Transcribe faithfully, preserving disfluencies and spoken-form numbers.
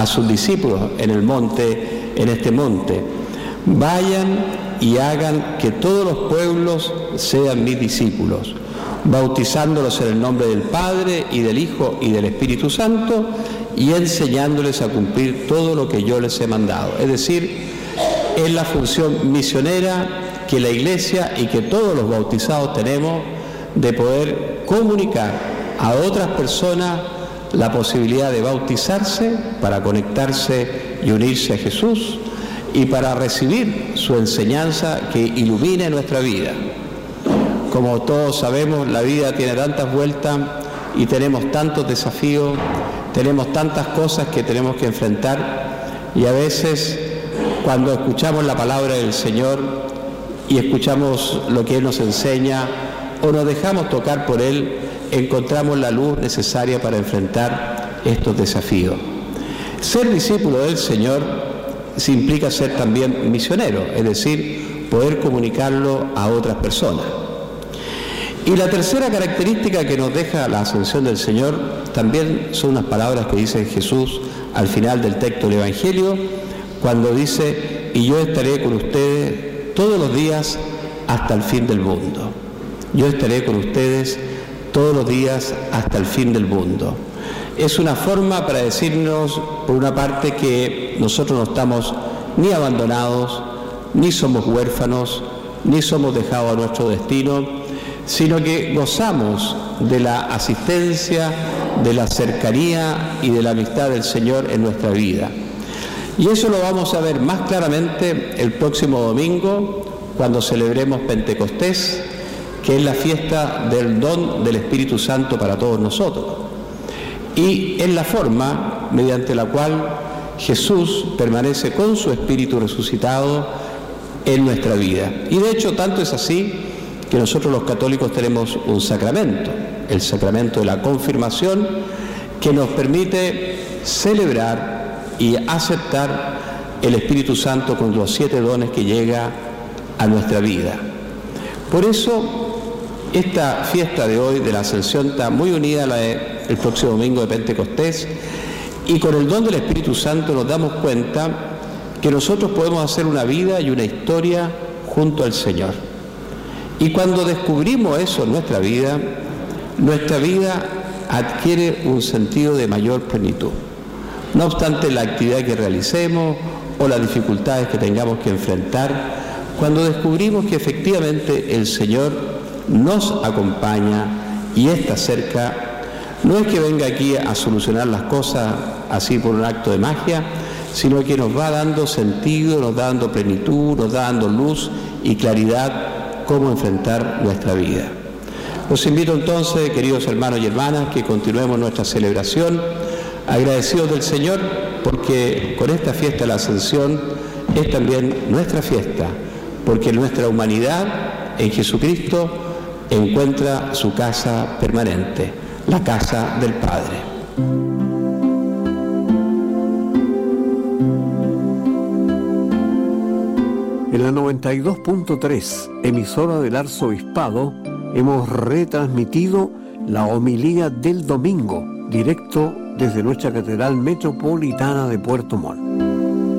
a sus discípulos en el monte, en este monte: vayan y hagan que todos los pueblos sean mis discípulos, bautizándolos en el nombre del Padre y del Hijo y del Espíritu Santo, y enseñándoles a cumplir todo lo que yo les he mandado. Es decir, es la función misionera que la Iglesia y que todos los bautizados tenemos, de poder comunicar a otras personas la posibilidad de bautizarse para conectarse y unirse a Jesús, y para recibir su enseñanza que ilumine nuestra vida. Como todos sabemos, la vida tiene tantas vueltas y tenemos tantos desafíos, tenemos tantas cosas que tenemos que enfrentar, y a veces cuando escuchamos la palabra del Señor y escuchamos lo que Él nos enseña, o nos dejamos tocar por Él, encontramos la luz necesaria para enfrentar estos desafíos. Ser discípulo del Señor se implica ser también misionero, es decir, poder comunicarlo a otras personas. Y la tercera característica que nos deja la ascensión del Señor también son unas palabras que dice Jesús al final del texto del Evangelio, cuando dice: y yo estaré con ustedes todos los días hasta el fin del mundo. Yo estaré con ustedes todos los días hasta el fin del mundo. Es una forma para decirnos, por una parte, que nosotros no estamos ni abandonados, ni somos huérfanos, ni somos dejados a nuestro destino, sino que gozamos de la asistencia, de la cercanía y de la amistad del Señor en nuestra vida. Y eso lo vamos a ver más claramente el próximo domingo, cuando celebremos Pentecostés, que es la fiesta del don del Espíritu Santo para todos nosotros. Y es la forma mediante la cual Jesús permanece con su Espíritu resucitado en nuestra vida. Y de hecho, tanto es así que nosotros los católicos tenemos un sacramento, el sacramento de la confirmación, que nos permite celebrar y aceptar el Espíritu Santo con los siete dones que llega a nuestra vida. Por eso, esta fiesta de hoy de la Ascensión está muy unida a la del próximo domingo de Pentecostés, y con el don del Espíritu Santo nos damos cuenta que nosotros podemos hacer una vida y una historia junto al Señor. Y cuando descubrimos eso en nuestra vida, nuestra vida adquiere un sentido de mayor plenitud. No obstante la actividad que realicemos o las dificultades que tengamos que enfrentar, cuando descubrimos que efectivamente el Señor nos acompaña y está cerca, no es que venga aquí a solucionar las cosas así por un acto de magia, sino que nos va dando sentido, nos va dando plenitud, nos va dando luz y claridad cómo enfrentar nuestra vida. Los invito entonces, queridos hermanos y hermanas, que continuemos nuestra celebración, agradecidos del Señor, porque con esta fiesta de la Ascensión es también nuestra fiesta, porque nuestra humanidad en Jesucristo encuentra su casa permanente, la casa del Padre. En la noventa y dos punto tres, emisora del Arzobispado, hemos retransmitido la homilía del domingo, directo desde nuestra Catedral Metropolitana de Puerto Montt.